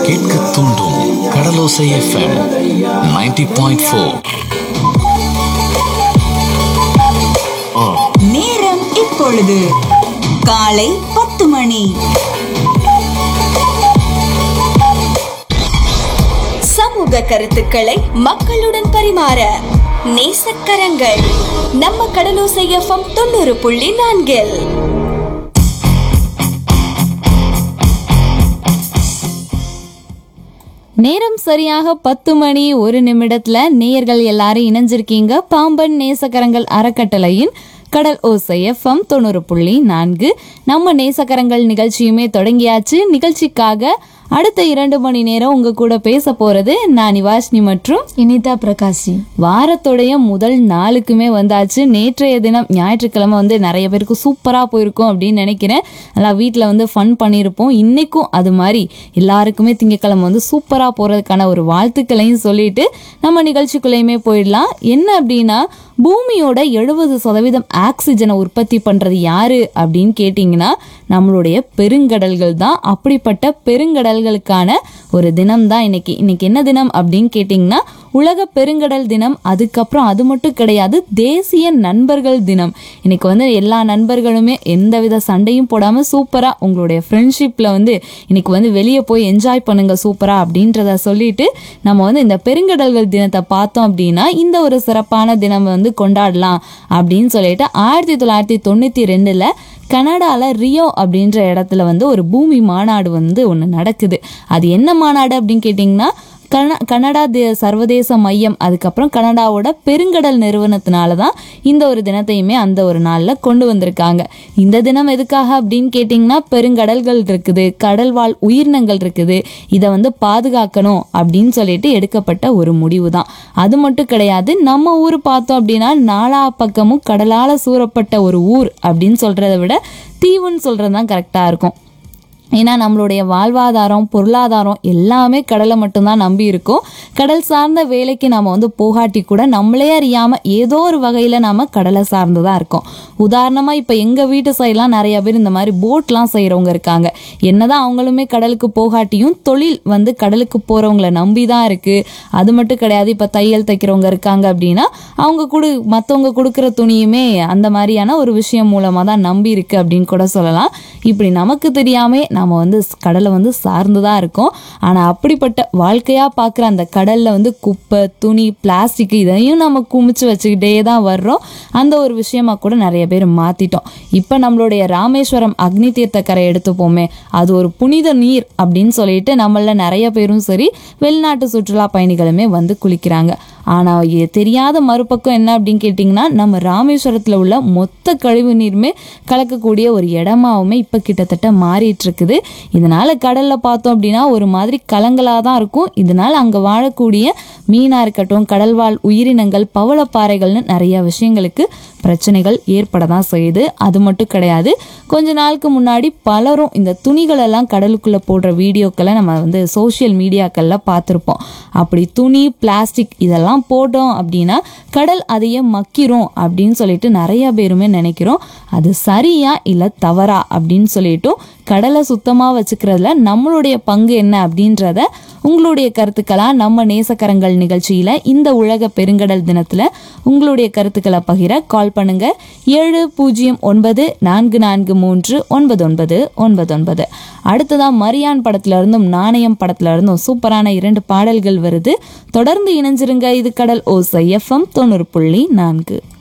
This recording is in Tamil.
கேட்க தூண்டும் கடலோசை எஃப்எம் 90.4. நேரம் இப்பொழுது காலை 10 மணி. சமூக கருத்துக்களை மக்களுடன் பரிமாற நேசக்கரங்கள் நம்ம கடலோசை எஃப்எம் 90.4. நேரம் சரியாக 10 மணி 1 நிமிடத்துல நேயர்கள் எல்லாரும் இணைஞ்சிருக்கீங்க பாம்பன் நேசக்கரங்கள் அறக்கட்டளையின் கடல் ஓசை எஃப்எம் 90.4. நம்ம நேசக்கரங்கள் நிகழ்ச்சியுமே தொடங்கியாச்சு. நிகழ்ச்சிக்காக அடுத்த 2 மணி நேரம் உங்க கூட பேச போறது நான் நிவாஷினி மற்றும் இனிதா பிரகாஷி. வாரத்துடைய முதல் நாளுக்குமே வந்தாச்சு. நேற்றைய தினம் ஞாயிற்றுக்கிழமை நிறைய பேருக்கு சூப்பரா போயிருக்கும் அப்படின்னு நினைக்கிறேன். நல்லா வீட்டில் ஃபன் பண்ணியிருப்போம். இன்னைக்கும் அது மாதிரி எல்லாருக்குமே திங்கக்கிழமை சூப்பரா போறதுக்கான ஒரு வாழ்த்துக்களையும் சொல்லிட்டு நம்ம நிகழ்ச்சிக்குள்ளேயுமே போயிடலாம். என்ன அப்படின்னா, பூமியோட 70% ஆக்சிஜனை உற்பத்தி பண்றது யாரு அப்படின்னு கேட்டீங்கன்னா நம்மளுடைய பெருங்கடல்கள் தான். அப்படிப்பட்ட பெருங்கடல்களுக்கான ஒரு தினம் தான் இன்னைக்கு என்ன தினம் அப்படின்னு கேட்டீங்கன்னா உலக பெருங்கடல் தினம். அதுக்கப்புறம் அது மட்டும் கிடையாது, தேசிய நண்பர்கள் தினம். இன்னைக்கு எல்லா நண்பர்களுமே எந்தவித சண்டையும் போடாம சூப்பரா உங்களுடைய ஃப்ரெண்ட்ஷிப்ல இன்னைக்கு வெளியே போய் என்ஜாய் பண்ணுங்க சூப்பரா அப்படின்றத சொல்லிட்டு நம்ம இந்த பெருங்கடல்கள் தினத்தை பார்த்தோம் அப்படின்னா இந்த ஒரு சிறப்பான தினம் கொண்டாடலாம் அப்படின்னு சொல்லிட்டு 1992 கனடால ரியோ அப்படின்ற இடத்துல ஒரு பூமி மாநாடு ஒன்று நடக்குது. அது என்ன மாநாடு அப்படின்னு கேட்டிங்கன்னா கனடா சர்வதேச மையம், அதுக்கப்புறம் கனடாவோட பெருங்கடல் நிறுவனத்தினால தான் இந்த ஒரு தினத்தையுமே அந்த ஒரு நாளில் கொண்டு வந்திருக்காங்க. இந்த தினம் எதுக்காக அப்படின்னு கேட்டிங்கன்னா பெருங்கடல்கள் இருக்குது, கடல்வாழ் உயிரினங்கள் இருக்குது, இதை பாதுகாக்கணும் அப்படின்னு சொல்லிட்டு எடுக்கப்பட்ட ஒரு முடிவு தான். அது மட்டும் கிடையாது, நம்ம ஊர் பார்த்தோம் அப்படின்னா நாலா பக்கமும் கடலால் சூறப்பட்ட ஒரு ஊர் அப்படின்னு சொல்கிறத விட தீவுன்னு சொல்கிறது தான் கரெக்டாக இருக்கும். ஏன்னா நம்மளுடைய வாழ்வாதாரம் பொருளாதாரம் எல்லாமே கடலை மட்டும்தான் நம்பி இருக்கோம். கடல் சார்ந்த வேலைக்கு நம்ம போகாட்டி கூட நம்மளே அறியாமல் ஏதோ ஒரு வகையில் நாம் கடலை சார்ந்து தான் இருக்கோம். உதாரணமாக இப்போ எங்கள் வீட்டு சைட்லாம் நிறைய பேர் இந்த மாதிரி போட்லாம் செய்கிறவங்க இருக்காங்க. என்னதான் அவங்களுமே கடலுக்கு போகாட்டியும் தொழில் கடலுக்கு போகிறவங்கள நம்பி தான் இருக்குது. அது மட்டும் கிடையாது, இப்போ தையல் தைக்கிறவங்க இருக்காங்க அப்படின்னா அவங்க மற்றவங்க கொடுக்குற துணியுமே அந்த மாதிரியான ஒரு விஷயம் மூலமாக தான் நம்பி இருக்குது அப்படின்னு கூட சொல்லலாம். இப்படி நமக்கு தெரியாமே நம்ம கடலை சார்ந்துதான் இருக்கோம். ஆனா அப்படிப்பட்ட வாழ்க்கையா பார்க்குற அந்த கடல்ல குப்பை, துணி, பிளாஸ்டிக் இதையும் நம்ம குமிச்சு வச்சுக்கிட்டே தான் வர்றோம். அந்த ஒரு விஷயமா கூட நிறைய பேர் மாத்திட்டோம். இப்ப நம்மளுடைய ராமேஸ்வரம் அக்னி தீர்த்த கரை எடுத்துப்போமே, அது ஒரு புனித நீர் அப்படின்னு சொல்லிட்டு நம்மள நிறைய பேரும் சரி வெளிநாட்டு சுற்றுலா பயணிகளுமே குளிக்கிறாங்க. ஆனா தெரியாத மறுபக்கம் என்ன அப்படின்னு கேட்டிங்கன்னா நம்ம ராமேஸ்வரத்துல உள்ள மொத்த கழிவு நீருமே கலக்கக்கூடிய ஒரு இடமாவுமே இப்ப கிட்டத்தட்ட மாறிட்டு இருக்குது. இதனால கடல்ல பார்த்தோம் அப்படின்னா ஒரு மாதிரி கலங்களாதான் இருக்கும். இதனால அங்க வாழக்கூடிய மீனா இருக்கட்டும், கடல்வாழ் உயிரினங்கள், பவளப்பாறைகள்னு நிறைய விஷயங்களுக்கு பிரச்சனைகள் ஏற்படதான் செய்யுது. அது மட்டும் கிடையாது, கொஞ்ச நாளுக்கு முன்னாடி பலரும் இந்த துணிகள் எல்லாம் கடலுக்குள்ள போடுற வீடியோக்களை நம்ம சோசியல் மீடியாக்கள்ல பார்த்துருப்போம். அப்படி துணி, பிளாஸ்டிக் இதெல்லாம் போட்டோம் அப்படின்னா கடல் அதையே மக்கிரும் அப்படின்னு சொல்லிட்டு நிறைய பேருமே நினைக்கிறோம். அது சரியா இல்ல தவறா அப்படின்னு சொல்லிட்டு கடலை சுத்தமா வச்சுக்கிறதுல நம்மளுடைய பங்கு என்ன அப்படின்றத உங்களுடைய கருத்துக்களா நம்ம நேசக்கரங்கள் நிகழ்ச்சியில இந்த உலக பெருங்கடல் தினத்துல உங்களுடைய கருத்துக்களை பகிர கால் பண்ணுங்க 7044439999. அடுத்ததா மரியான் படத்துல இருந்தும் நாணயம் படத்துல இருந்தும் சூப்பரான 2 பாடல்கள் வருது. தொடர்ந்து இணைஞ்சிருங்க. இது கடல் ஓசை எஃப்எம் 90.4.